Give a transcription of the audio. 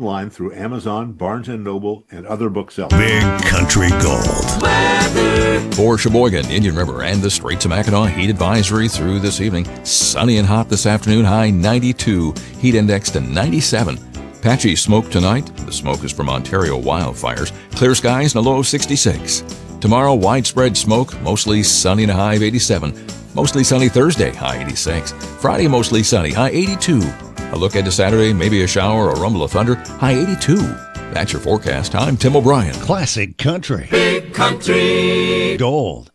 online through Amazon, Barnes & Noble, and other booksellers. Big Country Gold. For Sheboygan, Indian River, and the Straits of Mackinac, heat advisory through this evening. Sunny and hot this afternoon, high 92. Heat index to 97. Patchy smoke tonight. The smoke is from Ontario wildfires. Clear skies and a low of 66. Tomorrow, widespread smoke, mostly sunny and a high of 87. Mostly sunny Thursday, high 86. Friday, mostly sunny, high 82. A look ahead to Saturday, maybe a shower or rumble of thunder, high 82. That's your forecast. I'm Tim O'Brien. Classic Country. Big Country Gold.